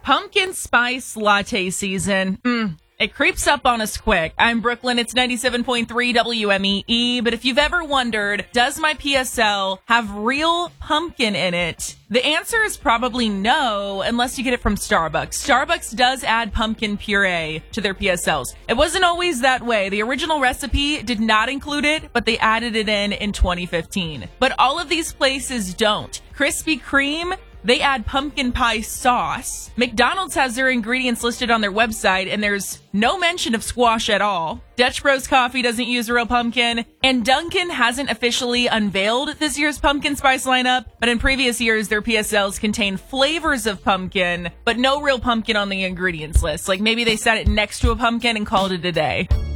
Pumpkin spice latte season. It creeps up on us quick. I'm Brooklyn. It's 97.3 WMEE. But if you've ever wondered, does my PSL have real pumpkin in it? The answer is probably no, unless you get it from Starbucks. Starbucks does add pumpkin puree to their PSLs. It wasn't always that way. The original recipe did not include it, but they added it in 2015. But all of these places don't. Krispy Kreme, they add pumpkin pie sauce. McDonald's has their ingredients listed on their website, and there's no mention of squash at all. Dutch Bros Coffee doesn't use real pumpkin, and Dunkin' hasn't officially unveiled this year's pumpkin spice lineup, but in previous years, their PSLs contain flavors of pumpkin, but no real pumpkin on the ingredients list. Like maybe they set it next to a pumpkin and called it a day.